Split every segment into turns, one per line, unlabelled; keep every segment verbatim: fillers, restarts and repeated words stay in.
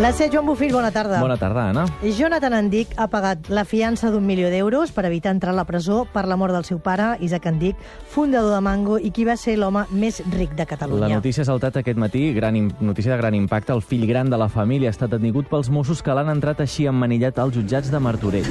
La C. Joan Bofill, bona tarda.
Bona tarda, Anna.
Jonathan Andic ha pagat la fiança d'un milió d'euros per evitar entrar a la presó per la mort del seu pare, Isaac Andic, fundador de Mango i qui va ser l'home més ric de Catalunya.
La notícia ha saltat aquest matí, gran, notícia de gran impacte. El fill gran de la família ha estat detingut pels Mossos que l'han entrat així emmanillat als jutjats de Martorell.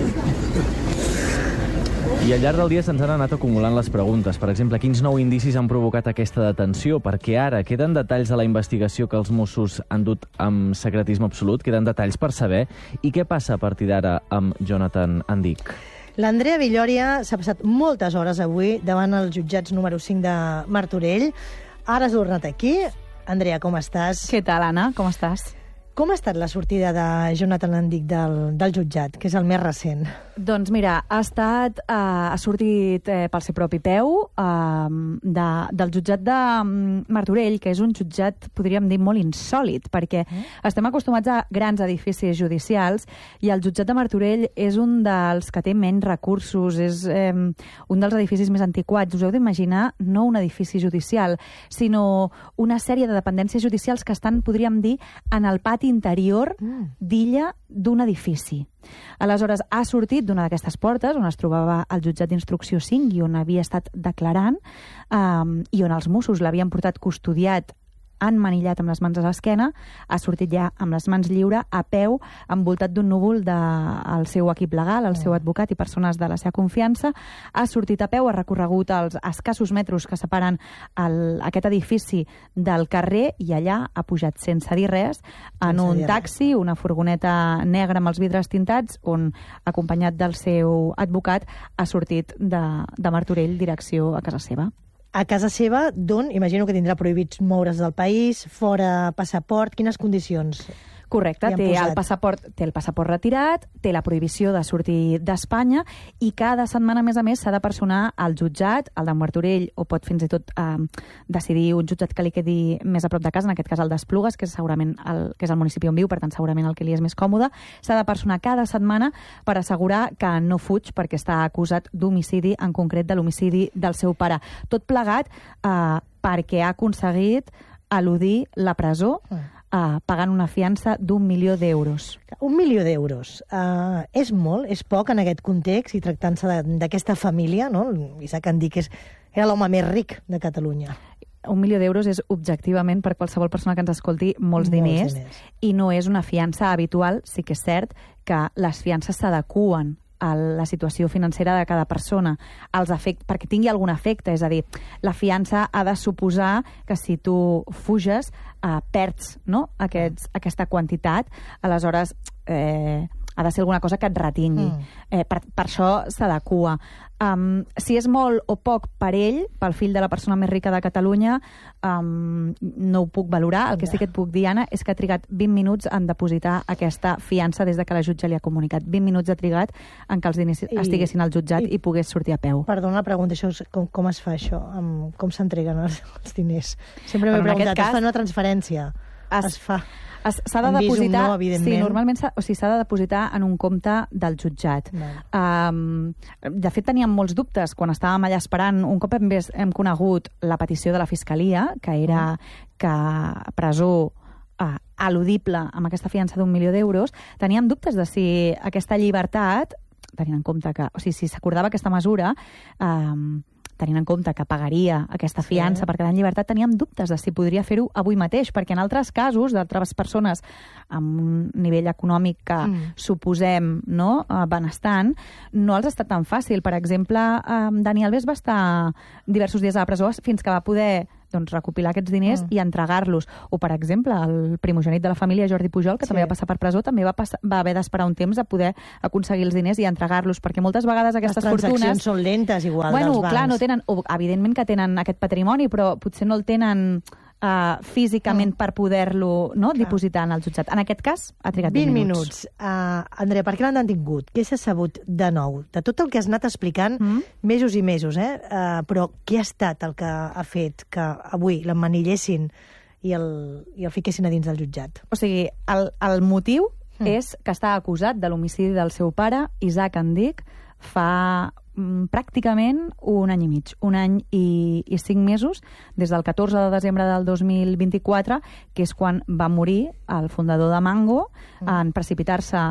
I al llarg del dia se'ns han anat acumulant les preguntes. Per exemple, quins nou indicis han provocat aquesta detenció? Perquè ara queden detalls de la investigació que els Mossos han dut amb secretisme absolut, queden detalls per saber. I què passa a partir d'ara amb Jonathan Andic?
L'Andrea Villòria s'ha passat moltes hores avui davant els jutjats número cinc de Martorell. Ara has tornat aquí. Andrea, com estàs?
Què tal, Anna? Com estàs?
Com ha estat la sortida de Jonathan Andic del, del jutjat, que és el més recent?
Doncs mira, ha estat, eh, ha sortit eh, pel seu propi peu eh, de, del jutjat de Martorell, que és un jutjat, podríem dir, molt insòlid, perquè mm. estem acostumats a grans edificis judicials i el jutjat de Martorell és un dels que té menys recursos, és eh, un dels edificis més antiquats. Us heu d'imaginar no un edifici judicial, sinó una sèrie de dependències judicials que estan, podríem dir, en el pati interior d'illa d'un edifici. Aleshores, ha sortit d'una d'aquestes portes, on es trobava el jutjat d'instrucció cinc i on havia estat declarant, um, i on els Mossos l'havien portat custodiat emmanillat amb les mans a l'esquena, ha sortit ja amb les mans lliure, a peu, envoltat d'un núvol del seu equip legal, el seu advocat i persones de la seva confiança. Ha sortit a peu, ha recorregut els escassos metres que separen el, aquest edifici del carrer i allà ha pujat sense dir res en un taxi, una furgoneta negra amb els vidres tintats, on, acompanyat del seu advocat, ha sortit de, de Martorell direcció a casa seva.
A casa seva, d'on imagino que tindrà prohibits moure's del país, fora passaport, quines condicions?
Correcte, té el, passaport, té el passaport retirat, té la prohibició de sortir d'Espanya i cada setmana, a més a més, s'ha de personar al jutjat, el de Martorell, o pot fins i tot eh, decidir un jutjat que li quedi més a prop de casa, en aquest cas el d'Esplugues, que és segurament el, que és el municipi on viu, per tant, segurament el que li és més còmode. S'ha de personar cada setmana per assegurar que no fuig perquè està acusat d'homicidi, en concret de l'homicidi del seu pare. Tot plegat eh, perquè ha aconseguit eludir la presó, Uh, pagant una fiança d'un milió d'euros.
Un milió d'euros. Uh, és molt? És poc en aquest context i tractant-se d'aquesta família, no? Isaac Andic és, era l'home més ric de Catalunya.
Un milió d'euros és objectivament, per qualsevol persona que ens escolti, molts, molts diners, diners, i no és una fiança habitual. Sí que és cert que les fiances s'adeqüen a la situació financera de cada persona, als efectes, perquè tingui algun efecte, és a dir, la fiança ha de suposar que si tu fuges eh, perds, no? Aquests, aquesta quantitat, aleshores eh, ha de ser alguna cosa que et retingui. Mm. Eh, per, per això s'adequa. Um, si és molt o poc per ell, pel fill de la persona més rica de Catalunya, um, no ho puc valorar. El que sí que et puc dir, Anna, és que ha trigat vint minuts en depositar aquesta fiança des de que la jutge li ha comunicat. vint minuts ha trigat en que els diners I, estiguessin al jutjat i, i pogués sortir a peu.
Perdona la pregunta, això, com, com es fa això? Com s'entreguen els, els diners? Sempre m'he preguntat, cas, es fa una transferència? Es, es fa...
S'ha de depositar, no, sí, normalment s'ha o sigui, s'ha de depositar en un compte del jutjat. Um, de fet, teníem molts dubtes quan estàvem allà esperant. Un cop hem, hem conegut la petició de la Fiscalia, que era que presó uh, eludible amb aquesta fiança d'un milió d'euros, teníem dubtes de si aquesta llibertat, tenint en compte que, o sigui, si s'acordava aquesta mesura, um, tenint en compte que pagaria aquesta fiança sí. per quedar en llibertat, teníem dubtes de si podria fer-ho avui mateix, perquè en altres casos d'altres persones amb un nivell econòmic que mm. suposem no, benestant, no els ha estat tan fàcil. Per exemple, Dani Alves va estar diversos dies a la presó fins que va poder doncs, recopilar aquests diners mm. i entregar-los. O, per exemple, el primogènit de la família, Jordi Pujol, que sí. també va passar per presó, també va, passar, va haver d'esperar un temps a poder aconseguir els diners i entregar-los, perquè moltes vegades aquestes fortunes...
Les transaccions són lentes, igual,
bueno,
dels bancs.
Clar, no tenen, o, evidentment que tenen aquest patrimoni, però potser no el tenen... Uh, físicament mm. per poder-lo no, dipositar en el jutjat. En aquest cas, ha trigat vint minuts.
minuts. Uh, Andrea, per què l'han detingut? Què s'ha sabut de nou? De tot el que has anat explicant mm. mesos i mesos, eh? Uh, però què ha estat el que ha fet que avui l'emmanillessin i el, i el fiquessin a dins del jutjat?
O sigui, el, el motiu mm. és que està acusat de l'homicidi del seu pare, Isaac Andic, fa pràcticament un any i mig, un any i, i cinc mesos, des del catorze de desembre del dos mil vint-i-quatre, que és quan va morir el fundador de Mango, mm. en precipitar-se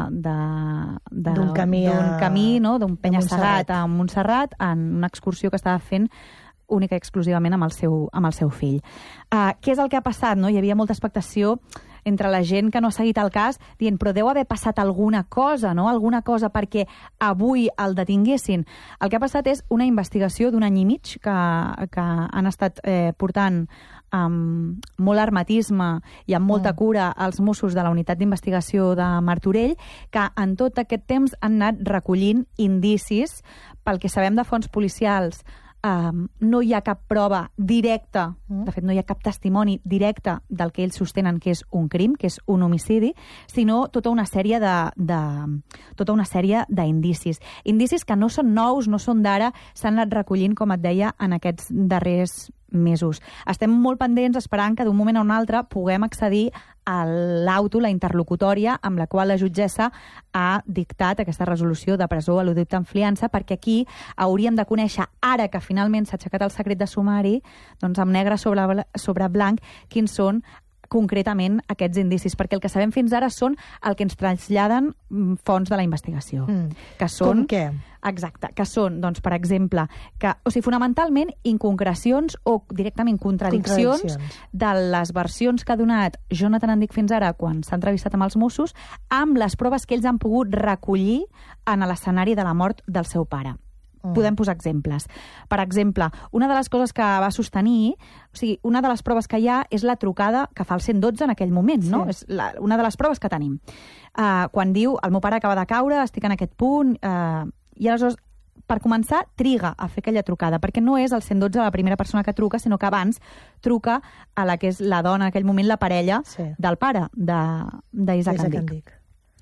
d'un
camí, a...
camí no? d'un penya-segat a Montserrat, en una excursió que estava fent única i exclusivament amb el seu, amb el seu fill. Uh, què és el que ha passat? No? Hi havia molta expectació entre la gent que no ha seguit el cas, dient, però deu haver passat alguna cosa, no? Alguna cosa perquè avui el detinguessin. El que ha passat és una investigació d'un any i mig que, que han estat eh, portant amb molt hermetisme i amb molta cura els Mossos de la unitat d'investigació de Martorell, que en tot aquest temps han anat recollint indicis. Pel que sabem de fonts policials, Um, no hi ha cap prova directa, mm. de fet no hi ha cap testimoni directe del que ells sostenen que és un crim, que és un homicidi, sinó tota una sèrie de, de tota una sèrie d'indicis. Indicis que no són nous, no són d'ara, s'han anat recollint, com et deia, en aquests darrers mesos. Estem molt pendents esperant que d'un moment a un altre puguem accedir a l'auto, la interlocutòria, amb la qual la jutgessa ha dictat aquesta resolució de presó eludit en fiança, perquè aquí hauríem de conèixer, ara que finalment s'ha aixecat el secret de sumari, doncs amb negre sobre, sobre blanc, quins són concretament aquests indicis, perquè el que sabem fins ara són el que ens traslladen fonts de la investigació. Mm. Que són,
com què?
Exacte, que són, doncs, per exemple, que, o sigui, fonamentalment, inconcrecions o directament contradiccions, contradiccions de les versions que ha donat Jonathan Andic fins ara quan s'ha entrevistat amb els Mossos, amb les proves que ells han pogut recollir en l'escenari de la mort del seu pare. Mm. Podem posar exemples. Per exemple, una de les coses que va sostenir, o sigui, una de les proves que hi ha és la trucada que fa el cent dotze en aquell moment, sí. no? És la, una de les proves que tenim. Uh, quan diu, el meu pare acaba de caure, estic en aquest punt, uh, i aleshores, per començar, triga a fer aquella trucada, perquè no és el cent dotze la primera persona que truca, sinó que abans truca a la que és la dona, en aquell moment, la parella sí. del pare d'Isaac Andic. Andic.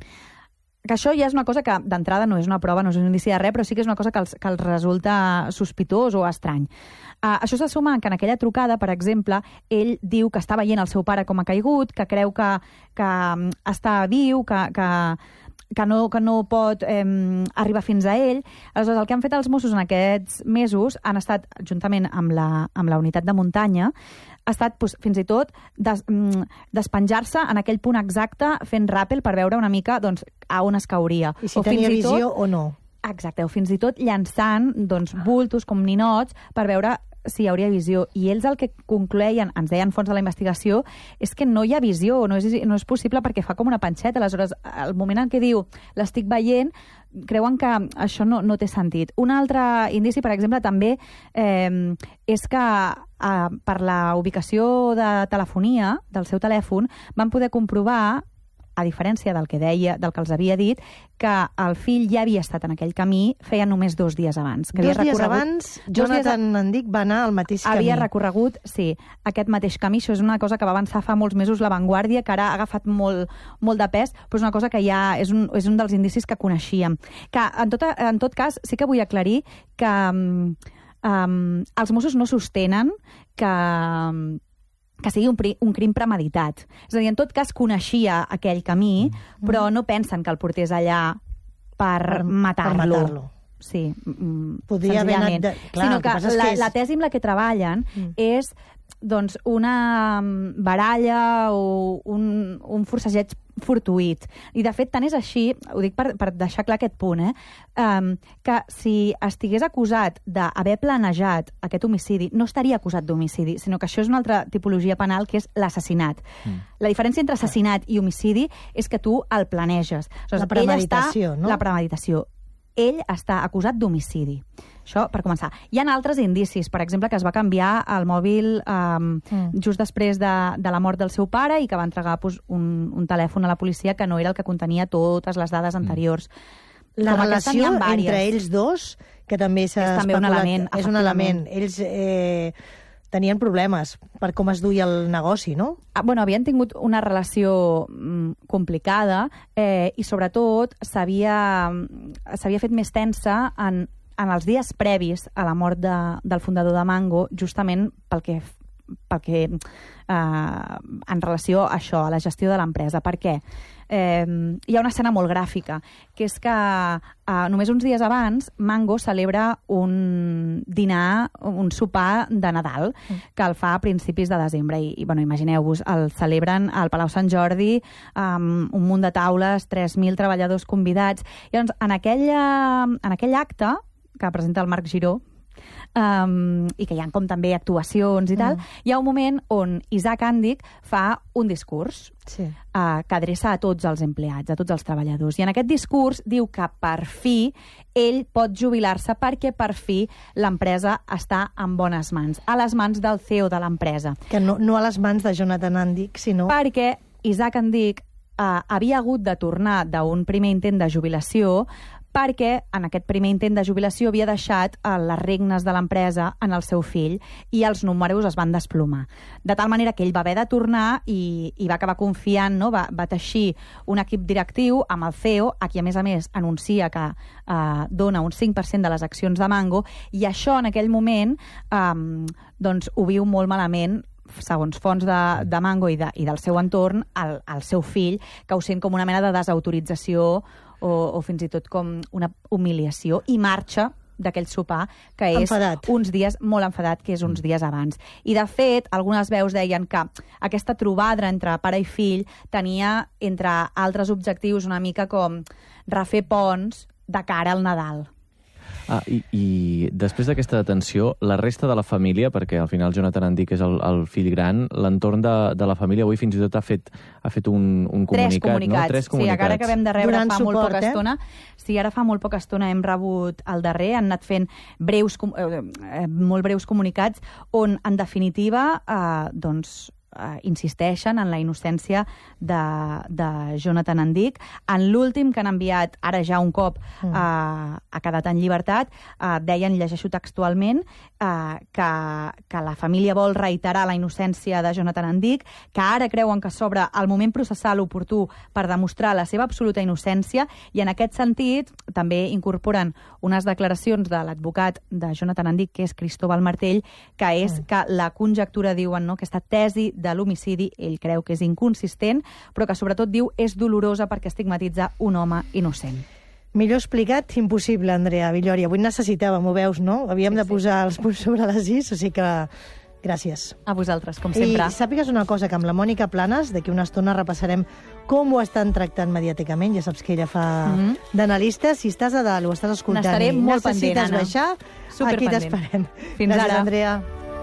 Que això ja és una cosa que d'entrada no és una prova, no és un indici de res, però sí que és una cosa que els, que els resulta sospitós o estrany. Uh, això se suma que en aquella trucada, per exemple, ell diu que està veient el seu pare com ha caigut, que creu que, que està viu, que, que, que, no, que no pot eh, arribar fins a ell. Aleshores, el que han fet els Mossos en aquests mesos han estat, juntament amb la, amb la unitat de muntanya, ha estat doncs, fins i tot des, despenjar-se en aquell punt exacte fent ràpel per veure una mica doncs, a on es cauria.
I si o tenia fins visió
tot,
o no.
Exacte, o fins i tot llançant doncs, bultos com ninots per veure si hi hauria visió. I ells el que concloïen, ens deien fons de la investigació, és que no hi ha visió, no és, no és possible perquè fa com una panxeta. Aleshores, al moment en què diu l'estic veient, creuen que això no, no té sentit. Un altre indici, per exemple, també eh, és que eh, per la ubicació de telefonia del seu telèfon van poder comprovar, a diferència del que deia, del que els havia dit, que el fill ja havia estat en aquell camí feia només dos dies abans. Que
dos
havia
dies abans, Jonathan dies... Andic va anar al mateix camí.
Havia recorregut, sí, aquest mateix camí. Això és una cosa que va avançar fa molts mesos La Vanguardia, que ara ha agafat molt, molt de pes, però és una cosa que ja és un, és un dels indicis que coneixíem. Que, en tot, en tot cas, sí que vull aclarir que um, um, els Mossos no sostenen que... Um, que sigui un, un crim premeditat. És a dir, en tot cas coneixia aquell camí, mm. però no pensen que el portés allà per, per matar-lo. Per matar-lo. Sí,
podria haver anat... De... Clar,
sinó que, que la,
és...
la tesi amb la que treballen mm. és doncs, una baralla o un, un forcejeig fortuït. I, de fet, tant és així, ho dic per, per deixar clar aquest punt, eh, um, que si estigués acusat d'haver planejat aquest homicidi, no estaria acusat d'homicidi, sinó que això és una altra tipologia penal, que és l'assassinat. Mm. La diferència entre assassinat i homicidi és que tu el planeges. Aleshores,
la premeditació,
està,
no?
La premeditació. Ell està acusat d'homicidi. Això, per començar. Hi ha altres indicis, per exemple, que es va canviar el mòbil um, mm. just després de, de la mort del seu pare i que va entregar pues, un, un telèfon a la policia que no era el que contenia totes les dades anteriors.
Mm. La relació entre ells dos, que també s'ha
especulat... És també un element,
és un element. Ells eh, tenien problemes per com es duia el negoci, no?
Ah, bueno, havien tingut una relació mm, complicada eh, i, sobretot, s'havia fet més tensa en en els dies previs a la mort de, del fundador de Mango, justament pel que pel que, eh, en relació a això, a la gestió de l'empresa. Per què? Eh, hi ha una escena molt gràfica, que és que eh, només uns dies abans Mango celebra un dinar, un sopar de Nadal, que el fa a principis de desembre. I, i bueno, imagineu-vos, el celebren al Palau Sant Jordi, amb un munt de taules, tres mil treballadors convidats. I doncs, en, aquella, en aquell acte, que presenta el Marc Giró, Um, i que hi ha com també actuacions i tal, mm. hi ha un moment on Isaac Andic fa un discurs sí. uh, que adreça a tots els empleats, a tots els treballadors. I en aquest discurs diu que per fi ell pot jubilar-se perquè per fi l'empresa està en bones mans, a les mans del C E O de l'empresa.
Que no, no a les mans de Jonathan Andic, sinó...
Perquè Isaac Andic uh, havia hagut de tornar d'un primer intent de jubilació perquè en aquest primer intent de jubilació havia deixat les regnes de l'empresa en el seu fill i els números es van desplomar. De tal manera que ell va haver de tornar i, i va acabar confiant, no? va, va teixir un equip directiu amb el C E O, a qui a més a més anuncia que eh, dona un cinc per cent de les accions de Mango, i això en aquell moment eh, doncs, ho viu molt malament, segons fonts de, de Mango i, de, i del seu entorn, el, el seu fill, que ho sent com una mena de desautorització o, o fins i tot com una humiliació, i marxa d'aquell sopar, que és enfadat. uns dies molt enfadat, que és uns dies abans. I, de fet, algunes veus deien que aquesta trobada entre pare i fill tenia, entre altres objectius, una mica com refer ponts de cara al Nadal.
Ah, i, i després d'aquesta detenció, la resta de la família, perquè al final Jonathan Andic és el, el fill gran, l'entorn de, de la família avui fins i tot ha fet, ha fet un, un comunicat,
Tres comunicats.
No? Tres comunicats.
Sí, ara acabem de rebre
Donant
fa
suport,
molt poca
eh?
estona. Sí, ara fa molt poca estona hem rebut el darrer, han anat fent breus, eh, molt breus comunicats on, en definitiva, eh, doncs, Uh, insisteixen en la innocència de, de Jonathan Andic. En l'últim que han enviat, ara ja un cop mm. uh, ha quedat en llibertat, uh, deien, llegeixo textualment, uh, que, que la família vol reiterar la innocència de Jonathan Andic, que ara creuen que s'obre el moment processal oportú per demostrar la seva absoluta innocència, i en aquest sentit també incorporen unes declaracions de l'advocat de Jonathan Andic, que és Cristóbal Martell, que és mm. que la conjectura, diuen, no, aquesta tesi de l'homicidi, ell creu que és inconsistent, però que sobretot diu és dolorosa perquè estigmatitza un home innocent.
Millor explicat, impossible, Andrea Villòria. Avui necessitàvem, ho veus, no? Havíem sí, de posar sí. els punts sobre les is, o sigui que gràcies.
A vosaltres, com sempre.
I sàpigues una cosa, que amb la Mònica Planes, d'aquí una estona repassarem com ho estan tractant mediàticament. Ja saps que ella fa mm-hmm. d'analista. Si estàs a dalt, ho estàs escoltant
N'estaré
i
molt
necessites
pendent,
baixar, aquí t'esperem.
Fins
gràcies,
ara.
Andrea.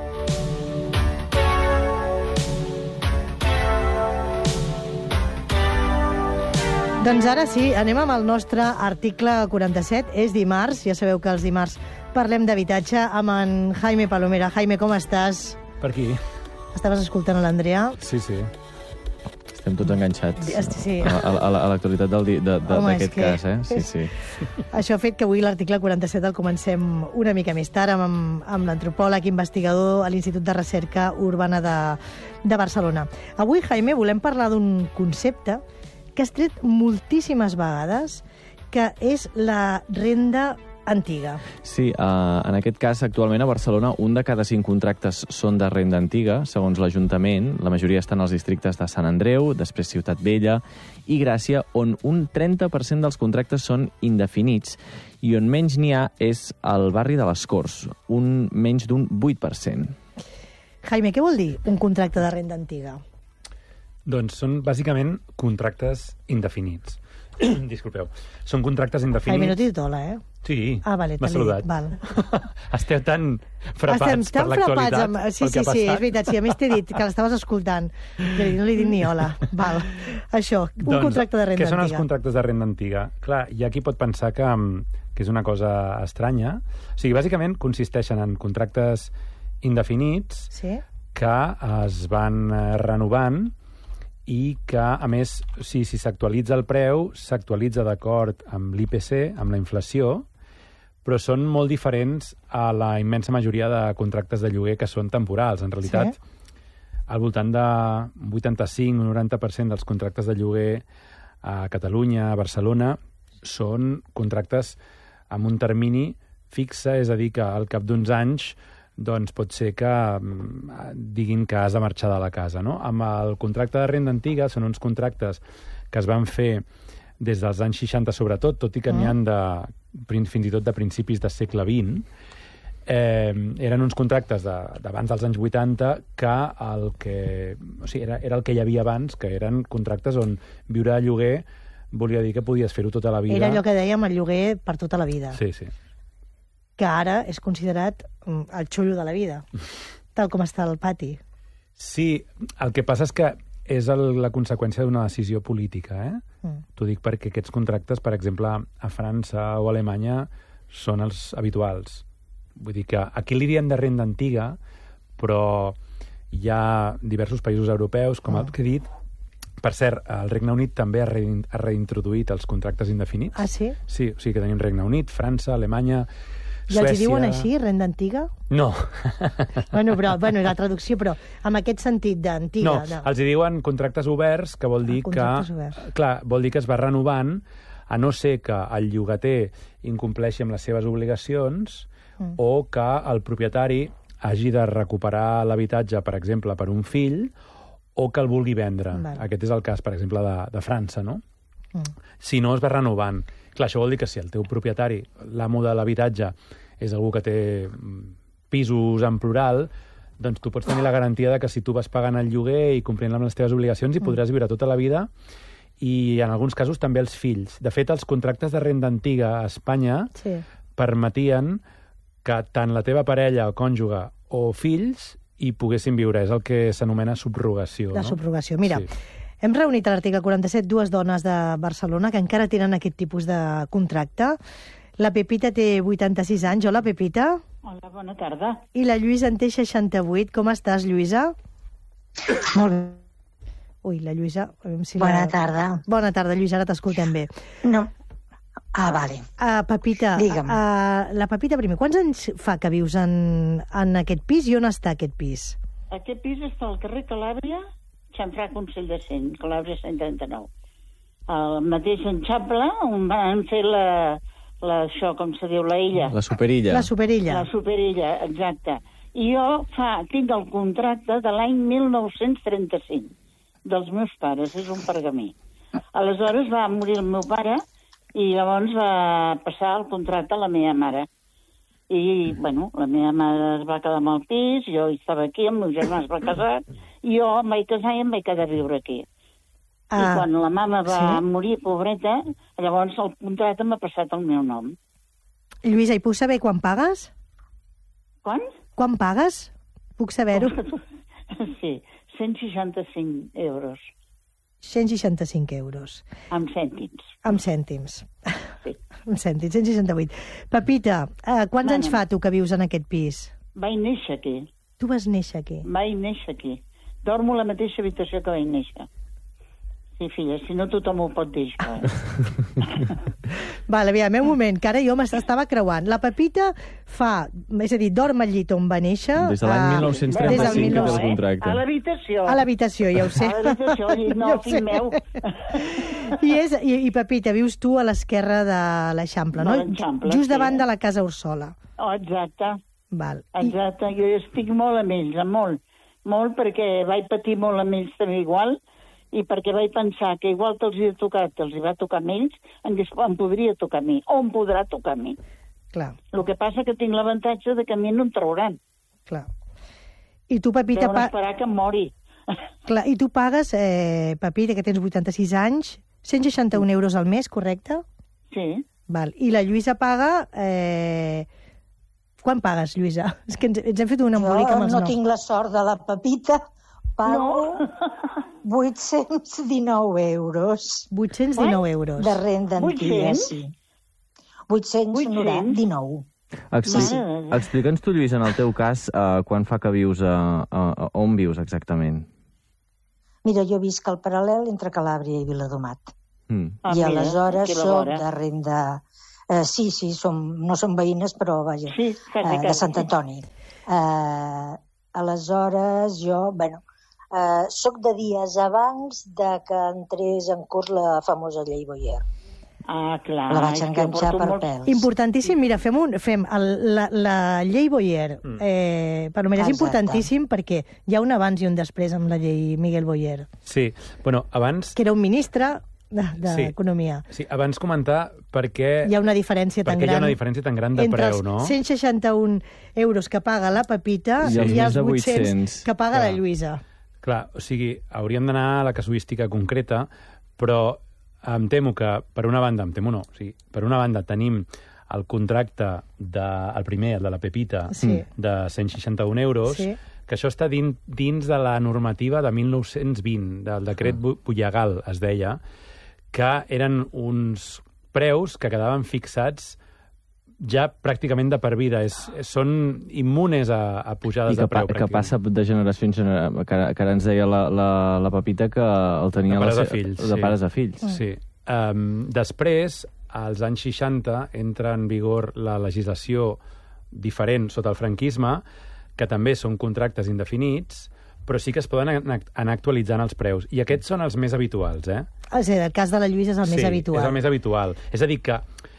Doncs ara sí, anem amb el nostre article quaranta-set. És dimarts, ja sabeu que els dimarts parlem d'habitatge amb en Jaime Palomera. Jaime, com estàs?
Per aquí.
Estaves escoltant a l'Andrea?
Sí, sí.
Estem tots enganxats
sí.
a, a, a, a l'actualitat d'aquest
que...
cas, eh? Sí, sí.
Això ha fet que avui l'article quaranta-set el comencem una mica més tard amb, amb l'antropòleg investigador a l'Institut de Recerca Urbana de, de Barcelona. Avui, Jaime, volem parlar d'un concepte que has tret moltíssimes vegades, que és la renda antiga.
Sí, uh, en aquest cas, actualment a Barcelona, un de cada cinc contractes són de renda antiga, segons l'Ajuntament. La majoria estan als districtes de Sant Andreu, després Ciutat Vella i Gràcia, on un trenta per cent dels contractes són indefinits, i on menys n'hi ha és al barri de les Corts, un menys d'un vuit per cent.
Jaime, què vol dir un contracte de renda antiga?
Doncs són, bàsicament, contractes indefinits. Disculpeu. Són contractes indefinits...
Jaime, no t'he dit hola, eh?
Sí,
ah, vale,
m'ha saludat.
Val.
Esteu tan frapats
Estem tan
per l'actualitat,
amb... Sí,
pel
sí,
que ha passat.
sí, és veritat. Sí, a més t'he dit que l'estaves escoltant. Jo no li he dit ni hola. Val. Això, un
doncs,
contracte de renda
antiga. Què són
antiga?
els contractes de renda antiga? Clar, hi ha qui pot pensar que, que és una cosa estranya. O sigui, bàsicament consisteixen en contractes indefinits
sí?
que es van renovant i que, a més, si si s'actualitza el preu, s'actualitza d'acord amb l'I P C, amb la inflació, però són molt diferents a la immensa majoria de contractes de lloguer que són temporals. En realitat, sí? Al voltant de vuitanta-cinc o noranta per cent dels contractes de lloguer a Catalunya, a Barcelona, són contractes amb un termini fixe, és a dir, que al cap d'uns anys doncs pot ser que mm, diguin que has de marxar de la casa, no? Amb el contracte de renda antiga són uns contractes que es van fer des dels anys seixanta sobretot, tot i que mm. n'hi ha de, fins i tot de principis del segle vint, eh, eren uns contractes d'abans de, dels anys vuitanta que el que... O sigui, era, era el que hi havia abans, que eren contractes on viure de lloguer volia dir que podies fer-ho tota la vida.
Era allò que dèiem, el lloguer per tota la vida.
Sí, sí.
Que ara és considerat el xullo de la vida, tal com està el pati.
Sí, el que passa és que és el, la conseqüència d'una decisió política, eh? Mm. T'ho dic perquè aquests contractes, per exemple, a França o a Alemanya, són els habituals. Vull dir que aquí li diem de renda antiga, però hi ha diversos països europeus, com mm. el que he dit. Per cert, el Regne Unit també ha, re ha reintroduït els contractes indefinits.
Ah, sí?
Sí, o sigui que tenim Regne Unit, França, Alemanya,
I
Suècia...
els diuen així, renda antiga?
No.
Bueno, però, bueno, la traducció, però amb aquest sentit d'antiga.
No,
de...
els hi diuen contractes oberts, que vol dir
ah, contractes
que...
Oberts.
Clar, vol dir que es va renovant, a no ser que el llogater incompleixi amb les seves obligacions mm. o que el propietari hagi de recuperar l'habitatge, per exemple, per un fill, o que el vulgui vendre. Vale. Aquest és el cas, per exemple, de, de França, no? Mm. Si no, es va renovant. Clar, això vol dir que si el teu propietari, l'amo de l'habitatge, és algú que té pisos en plural, doncs tu pots tenir la garantia de que si tu vas pagant el lloguer i complint amb les teves obligacions, hi podràs viure tota la vida, i en alguns casos també els fills. De fet, els contractes de renda antiga a Espanya sí. permetien que tant la teva parella o cònjuge o fills i poguessin viure. És el que s'anomena subrogació.
La
no?
subrogació. Mira, sí. hem reunit a l'article quaranta-set dues dones de Barcelona que encara tenen aquest tipus de contracte. La Pepita té vuitanta-sis anys. Hola, Pepita.
Hola, bona tarda.
I la Lluïsa en té seixanta-vuit. Com estàs, Lluïsa?
Molt bé.
Ui, la Lluïsa... Si
bona
la...
tarda.
Bona tarda, Lluïsa, ara t'escoltem bé.
No. Ah, vale.
Uh, Pepita,
Digue'm.
Uh, la Pepita, primer, quants anys fa que vius en, en aquest pis i on està aquest pis?
Aquest pis està al carrer Calàbria, Xamfrà Consell de Cent, Calàbria cent trenta-nou. El mateix Eixample, on van fer la, la, això, com se diu, la illa.
La superilla.
La superilla.
La superilla, exacte. I jo fa, tinc el contracte de l'any mil nou-cents trenta-cinc, dels meus pares, és un pergamí. Aleshores va morir el meu pare i llavors va passar el contracte a la meva mare. I, bueno, la meva mare es va quedar amb el pis, jo estava aquí, el meu germà es va casar, i jo em vaig casar i em vaig quedar a viure aquí. Ah, I quan la mama va sí? morir, pobreta, llavors el contracte m'ha passat el meu nom.
Lluïsa, i puc saber quan pagues?
Quan?
Quan pagues? Puc saber-ho?
Sí, cent seixanta-cinc euros.
cent seixanta-cinc euros.
Amb cèntims.
Amb cèntims.
Sí.
Amb cèntims, cent seixanta-vuit. Pepita, eh, quants Mano. anys fa tu que vius en aquest pis?
Vaig néixer aquí.
Tu vas néixer aquí?
Vaig néixer aquí. Dormo a la mateixa habitació que vaig néixer. Sí, filla, si no tothom ho pot dir, això. Eh?
Vale, aviam, un moment, que ara jo m'estava creuant. La Pepita fa, és a dir, dorm al llit on va néixer...
Des de l'any mil nou-cents trenta-cinc que té el contracte.
A l'habitació.
A l'habitació, ja ho sé.
A l'habitació, al llit, no,
ja
fill meu.
I, és, i, I, Pepita, vius tu a l'esquerra de l'Eixample, no?
L'Eixample,
just
sí.
davant de la Casa Ursola.
Oh, exacte.
Val.
Exacte, I... jo estic molt amb ells, molt. Molt, perquè vaig patir molt amb ells també igual, i perquè vaig pensar que igual que els hi ha tocat, els hi va tocar a ells, em podria tocar a mi, o em podrà tocar a mi.
Clar.
El que passa que tinc l'avantatge de que a mi no em trauran.
Clar. I tu, Pepita...
Deuen esperar que em mori.
Clar, i tu pagues, eh, Pepita, que tens vuitanta-sis anys, cent seixanta-un euros al mes, correcte?
Sí.
Val. I la Lluïsa paga... Eh... Quan pagues, Lluïsa? És que ens, ens hem fet un embolic amb els
no
noms.
Jo no tinc la sort de la Pepita. Pago no. vuit-cents dinou euros.
vuit-cents dinou euros.
De renda antiga, sí. vuit-cents dinou.
Expli Explica'ns tu, Lluís, en el teu cas, uh, quan fa que vius, uh, uh, on vius exactament?
Mira, jo visc al paral·lel entre Calàbria i Viladomat.
Mm.
Ah, I aleshores soc de renda... Uh, sí, sí, som, no som veïnes, però vaja,
sí, quasi,
uh, de Sant Antoni. Uh, aleshores, jo, bueno, uh, soc de dies abans de que entrés en curs la famosa llei Boyer.
Ah, clar.
La vaig
és que
enganxar
porto
per
molts-
pèls.
Importantíssim, mira, fem, un, fem el, la, la llei Boyer.
Mm.
Eh, per mi és
Exacte.
importantíssim perquè hi ha un abans i un després amb la llei Miguel Boyer,
Sí, bueno, abans...
que era un ministre d'Economia.
Sí. sí, abans comentar per què,
Hi ha una diferència tan
perquè
gran
hi ha una diferència tan gran de
entre
preu,
els
no?
cent seixanta-un euros que paga la Pepita
I els
i
més
els
de
vuit-cents
vuit-cents.
que paga
Clar.
la Lluïsa.
Clar, o sigui, hauríem d'anar a la casuística concreta, però em temo que, per una banda, em temo no, o sigui, per una banda tenim el contracte, de, el primer, el de la Pepita,
Sí.
de cent seixanta-un euros,
Sí.
que això està dins, dins de la normativa de mil nou-cents vint, del decret Bu- Bullagal, es deia, que eren uns preus que quedaven fixats ja pràcticament de per vida. És, són immunes a, a pujades
I que,
de preu.
pa, que passa de generació en generació. Que, ara- que ara ens deia la, la, la Pepita que el tenia...
De pares
la
a
se-
fills,
De
sí.
pares a fills.
Sí. Um, després, als anys seixanta, entra en vigor la legislació diferent sota el franquisme, que també són contractes indefinits, però sí que es poden anar, anar actualitzant els preus. I aquests són els més habituals, eh?
O sigui, el cas de la Lluïsa és el
sí,
més habitual.
és el més habitual. És a dir, que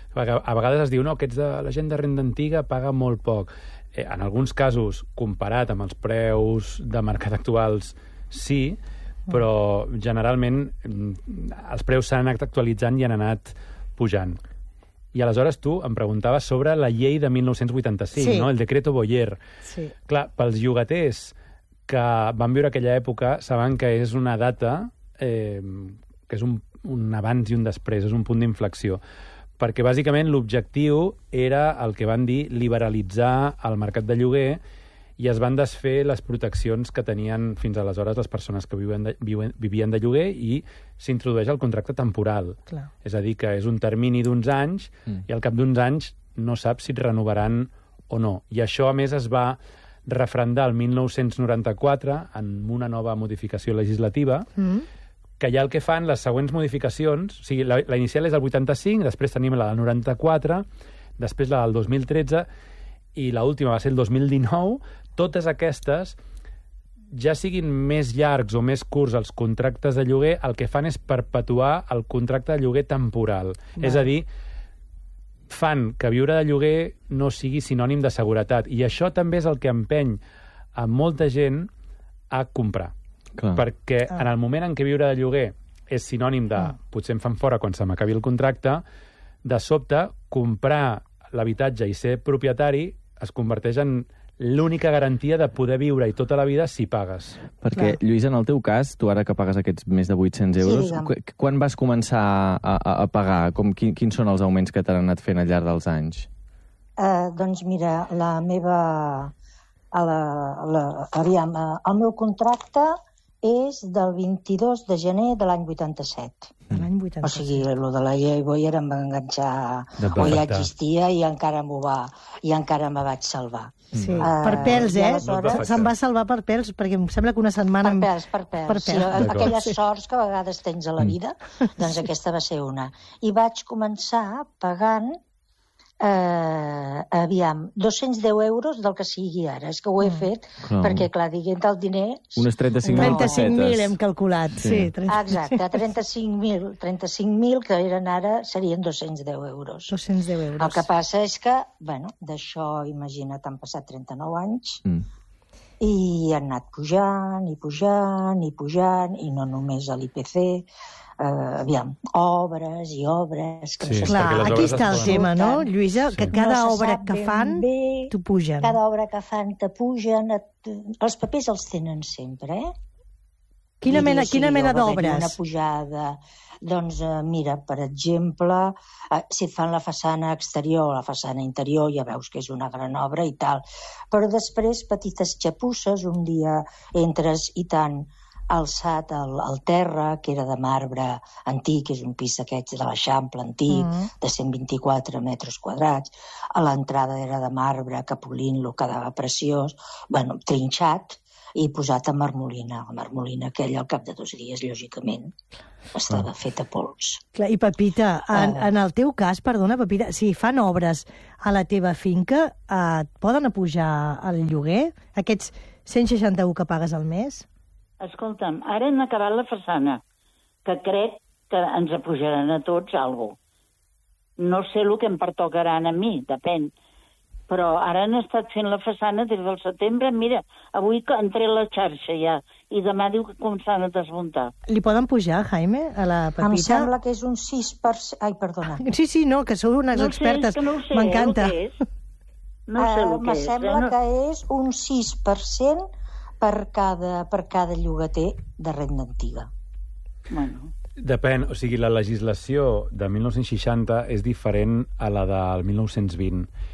a vegades es diu no, aquests de la gent de renda antiga paga molt poc. Eh, en alguns casos, comparat amb els preus de mercat actuals, sí, però generalment mm, els preus s'han anat actualitzant i han anat pujant. I aleshores tu em preguntaves sobre la llei de mil nou-cents vuitanta-cinc,
Sí.
no? El decreto Boyer.
Sí.
Clar, pels llogaters que van viure aquella època saben que és una data eh, que és un, un abans i un després, és un punt d'inflexió. Perquè, bàsicament, l'objectiu era el que van dir liberalitzar el mercat de lloguer i es van desfer les proteccions que tenien fins aleshores les persones que viuen de, viuen, vivien de lloguer i s'introdueix el contracte temporal.
Clar.
És a dir, que és un termini d'uns anys
Mm.
i al cap d'uns anys no saps si et renovaran o no. I això, a més, es va refrendar el mil nou-cents noranta-quatre en una nova modificació legislativa,
Mm.
que ja el que fan les següents modificacions, o sigui, la, la inicial és el vuitanta-cinc, després tenim la del noranta-quatre, després la del dos mil tretze, i l'última va ser el dos mil dinou. Totes aquestes, ja siguin més llargs o més curts els contractes de lloguer, el que fan és perpetuar el contracte de lloguer temporal.
Va.
És a dir, fan que viure de lloguer no sigui sinònim de seguretat. I això també és el que empeny a molta gent a comprar.
Clar.
Perquè
Ah.
en el moment en què viure de lloguer és sinònim de potser em fan fora quan se m'acabi el contracte, de sobte, comprar l'habitatge i ser propietari es converteix en l'única garantia de poder viure-hi tota la vida si pagues.
Perquè,
Clar.
Lluís, en el teu cas, tu ara que pagues aquests més de vuit-cents
Sí,
euros,
digue'm.
qu- quan vas començar a, a, a pagar? Com, quin, quins són els augments que t'han anat fent al llarg dels anys?
Eh, doncs mira, la meva... A la, la, aviam, eh, el meu contracte és del vint-i-dos de gener de l'any vuitanta-set.
De l'any
O
vuitanta-set.
sigui, el de la llei Boyer em va enganxar,
De
o ja
perfecte.
existia i encara m'ho va, i encara me vaig salvar.
Sí.
Eh,
Per pèls,
i
eh?
aleshores-
Se'n va salvar per pèls, perquè em sembla que una setmana...
Per pèls, per pèls.
Per
Sí,
pèls.
a-
D'acord.
aquelles sorts que a vegades tens a la vida, doncs aquesta va ser una. I vaig començar pagant, eh, aviam, dos-cents deu euros del que sigui ara. És que ho he fet
Clar.
perquè, clar, diguent el diner...
Unes trenta-cinc mil
trenta-cinc mil
pessetes.
hem calculat, sí.
Sí.
trenta-
Exacte, trenta-cinc mil, trenta-cinc mil que eren ara serien dos-cents deu euros.
dos-cents deu euros.
El que passa és que, bueno, d'això, imagina't, han passat trenta-nou anys
Mm.
i han anat pujant i pujant i pujant, i no només a l'I P C, eh, aviam, obres i obres... Que
Sí,
no se
Clar,
perquè les
aquí
obres
està
es
el
poden-
tema, no,
Tant.
Lluïsa? Que
Sí.
cada
no se
obra
sap
que
ben
fan
bé,
t'ho pugen.
cada obra que fan te pugen, et... els papers els tenen sempre, eh?
Quina
I
mena,
sí,
quina mena
va haver-hi
d'obres?
Una pujada, doncs, eh, mira, per exemple, eh, si et fan la façana exterior o la façana interior, ja veus que és una gran obra i tal. Però després, petites xapusses, un dia entres i tant alçat al, al terra, que era de marbre antic, és un pis d'aquests de l'Eixample antic,
Mm.
de cent vint-i-quatre metres quadrats. A l'entrada era de marbre, que polint-lo quedava preciós, bueno, trinxat, i posat a marmolina. La marmolina aquella, al cap de dos dies, lògicament, estava feta pols.
Clar, i Pepita, en,
Ah.
en el teu cas, perdona, Pepita, si fan obres a la teva finca, eh, et poden apujar el lloguer? Aquests cent seixanta-u que pagues al mes?
Escolta'm, ara hem acabat la façana, que crec que ens apujaran a tots alguna cosa. No sé el que em pertocaran a mi, depèn. Però ara han estat fent la façana des del setembre. Mira, avui entrei a la xarxa ja, i demà diu que començaran a desmuntar.
Li poden pujar, Jaime, a la Pepita?
Em sembla que és un sis per cent... Ai, perdona.
Sí, sí, no, que sou unes
no
expertes.
Sé, no sé,
M'encanta.
Eh, no sé el
uh,
que
me
és.
sembla
eh? no...
que és un sis per cent per cada, per cada llogater de renda antiga.
Bueno...
Depèn, o sigui, la legislació de mil nou-cents seixanta és diferent a la del mil nou-cents vint.